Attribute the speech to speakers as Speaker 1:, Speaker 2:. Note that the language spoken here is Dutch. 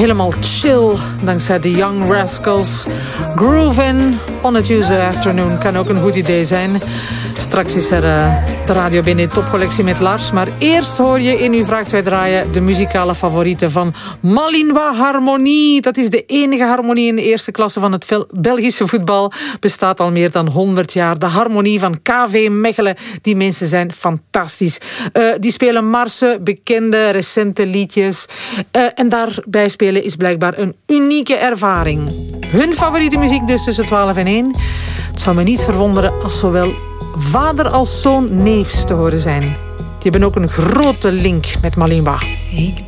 Speaker 1: helemaal chill dankzij de Young Rascals. Groovin' on a Tuesday afternoon kan ook een goed idee zijn. Straks is er de Radio BNN Topcollectie met Lars. Maar eerst hoor je in uw Vraagt Wij Draaien de muzikale favorieten van Malinois Harmonie. Dat is de enige harmonie in de eerste klasse van het Belgische voetbal. Bestaat al meer dan 100 jaar. De harmonie van KV Mechelen. Die mensen zijn fantastisch. Die spelen marsen, bekende, recente liedjes. En daarbij spelen is blijkbaar een unieke ervaring. Hun favoriete muziek dus tussen 12 en 1. Het zou me niet verwonderen als zowel vader als zoon neefs te horen zijn. Die hebben ook een grote link met Malimba.